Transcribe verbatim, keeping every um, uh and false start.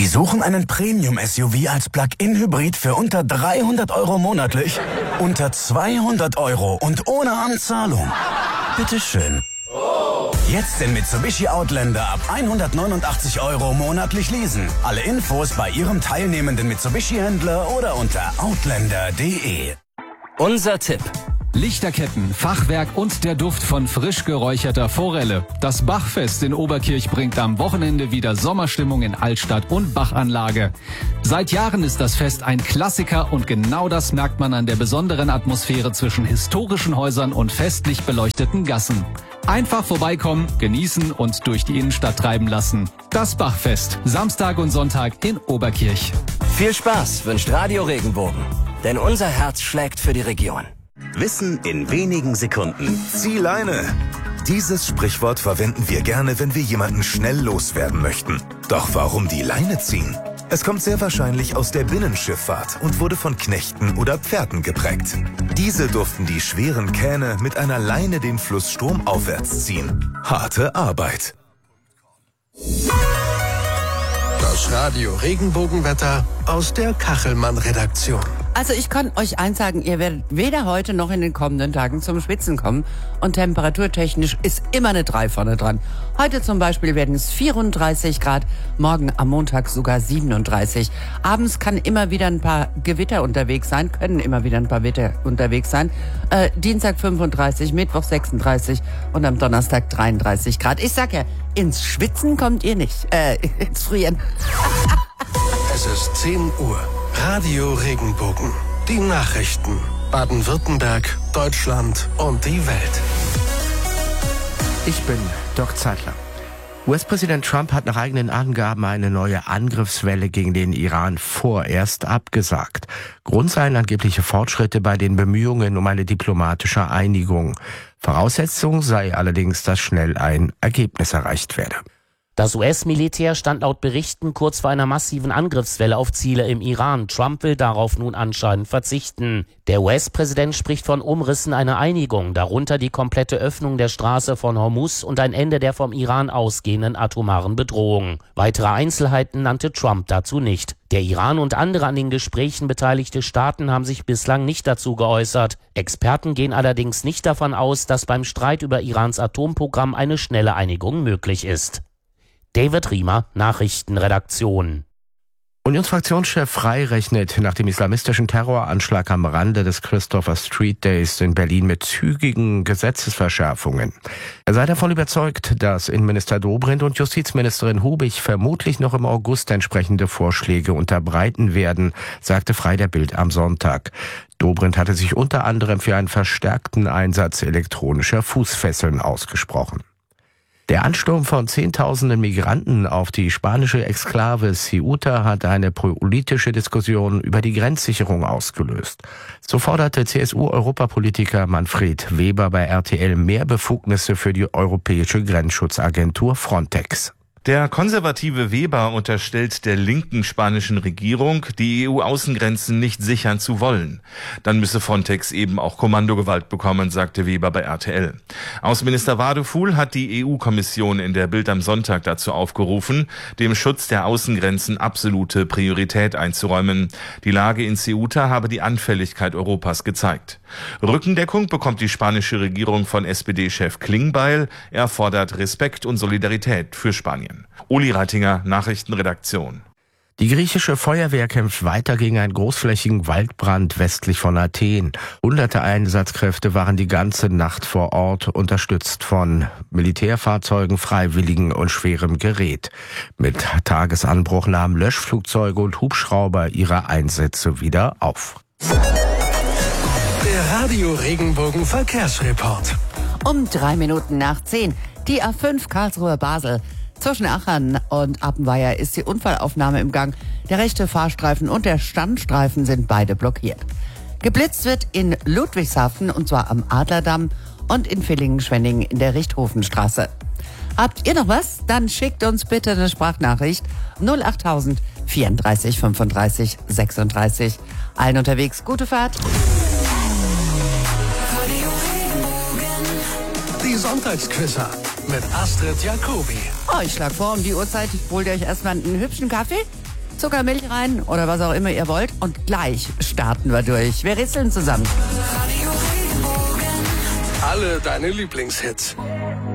Sie suchen einen Premium-S U V als Plug-in-Hybrid für unter dreihundert Euro monatlich? Unter zweihundert Euro und ohne Anzahlung? Bitteschön. Jetzt den Mitsubishi Outlander ab hundertneunundachtzig Euro monatlich leasen. Alle Infos bei Ihrem teilnehmenden Mitsubishi-Händler oder unter outlander punkt de. Unser Tipp. Lichterketten, Fachwerk und der Duft von frisch geräucherter Forelle. Das Bachfest in Oberkirch bringt am Wochenende wieder Sommerstimmung in Altstadt und Bachanlage. Seit Jahren ist das Fest ein Klassiker und genau das merkt man an der besonderen Atmosphäre zwischen historischen Häusern und festlich beleuchteten Gassen. Einfach vorbeikommen, genießen und durch die Innenstadt treiben lassen. Das Bachfest, Samstag und Sonntag in Oberkirch. Viel Spaß wünscht Radio Regenbogen, denn unser Herz schlägt für die Region. Wissen in wenigen Sekunden. Zieh Leine. Dieses Sprichwort verwenden wir gerne, wenn wir jemanden schnell loswerden möchten. Doch warum die Leine ziehen? Es kommt sehr wahrscheinlich aus der Binnenschifffahrt und wurde von Knechten oder Pferden geprägt. Diese durften die schweren Kähne mit einer Leine den Fluss stromaufwärts ziehen. Harte Arbeit. Das Radio Regenbogenwetter aus der Kachelmann-Redaktion. Also ich kann euch eins sagen, ihr werdet weder heute noch in den kommenden Tagen zum Schwitzen kommen. Und temperaturtechnisch ist immer eine drei vorne dran. Heute zum Beispiel werden es vierunddreißig Grad, morgen am Montag sogar siebenunddreißig. Abends kann immer wieder ein paar Gewitter unterwegs sein, können immer wieder ein paar Gewitter unterwegs sein. Äh, Dienstag fünfunddreißig, Mittwoch sechsunddreißig und am Donnerstag dreiunddreißig Grad. Ich sag ja, ins Schwitzen kommt ihr nicht. Äh, ins Frieren. Es ist zehn Uhr. Radio Regenbogen. Die Nachrichten. Baden-Württemberg, Deutschland und die Welt. Ich bin Doc Zeitler. U S-Präsident Trump hat nach eigenen Angaben eine neue Angriffswelle gegen den Iran vorerst abgesagt. Grund seien angebliche Fortschritte bei den Bemühungen um eine diplomatische Einigung. Voraussetzung sei allerdings, dass schnell ein Ergebnis erreicht werde. Das U S-Militär stand laut Berichten kurz vor einer massiven Angriffswelle auf Ziele im Iran. Trump will darauf nun anscheinend verzichten. Der U S-Präsident spricht von Umrissen einer Einigung, darunter die komplette Öffnung der Straße von Hormuz und ein Ende der vom Iran ausgehenden atomaren Bedrohung. Weitere Einzelheiten nannte Trump dazu nicht. Der Iran und andere an den Gesprächen beteiligte Staaten haben sich bislang nicht dazu geäußert. Experten gehen allerdings nicht davon aus, dass beim Streit über Irans Atomprogramm eine schnelle Einigung möglich ist. David Riemer, Nachrichtenredaktion. Unionsfraktionschef Frey rechnet nach dem islamistischen Terroranschlag am Rande des Christopher Street Days in Berlin mit zügigen Gesetzesverschärfungen. Er sei davon überzeugt, dass Innenminister Dobrindt und Justizministerin Hubig vermutlich noch im August entsprechende Vorschläge unterbreiten werden, sagte Frey der Bild am Sonntag. Dobrindt hatte sich unter anderem für einen verstärkten Einsatz elektronischer Fußfesseln ausgesprochen. Der Ansturm von Zehntausenden Migranten auf die spanische Exklave Ceuta hat eine politische Diskussion über die Grenzsicherung ausgelöst. So forderte C S U-Europapolitiker Manfred Weber bei R T L mehr Befugnisse für die europäische Grenzschutzagentur Frontex. Der konservative Weber unterstellt der linken spanischen Regierung, die E U-Außengrenzen nicht sichern zu wollen. Dann müsse Frontex eben auch Kommandogewalt bekommen, sagte Weber bei R T L. Außenminister Wadefuhl hat die E U-Kommission in der Bild am Sonntag dazu aufgerufen, dem Schutz der Außengrenzen absolute Priorität einzuräumen. Die Lage in Ceuta habe die Anfälligkeit Europas gezeigt. Rückendeckung bekommt die spanische Regierung von S P D-Chef Klingbeil. Er fordert Respekt und Solidarität für Spanien. Uli Reitinger, Nachrichtenredaktion. Die griechische Feuerwehr kämpft weiter gegen einen großflächigen Waldbrand westlich von Athen. Hunderte Einsatzkräfte waren die ganze Nacht vor Ort, unterstützt von Militärfahrzeugen, Freiwilligen und schwerem Gerät. Mit Tagesanbruch nahmen Löschflugzeuge und Hubschrauber ihre Einsätze wieder auf. Der Radio Regenbogen Verkehrsreport. Um drei Minuten nach zehn. Die A fünf Karlsruhe-Basel. Zwischen Aachen und Appenweier ist die Unfallaufnahme im Gang. Der rechte Fahrstreifen und der Standstreifen sind beide blockiert. Geblitzt wird in Ludwigshafen, und zwar am Adlerdamm, und in Villingen-Schwenningen in der Richthofenstraße. Habt ihr noch was? Dann schickt uns bitte eine Sprachnachricht null achttausend vierunddreißig fünfunddreißig sechsunddreißig. Allen unterwegs gute Fahrt. Die Sonntagsquizzer mit Astrid Jacobi. Oh, ich schlage vor, um die Uhrzeit holt ihr euch erstmal einen hübschen Kaffee, Zucker, Milch rein oder was auch immer ihr wollt. Und gleich starten wir durch. Wir rätseln zusammen. Alle deine Lieblingshits.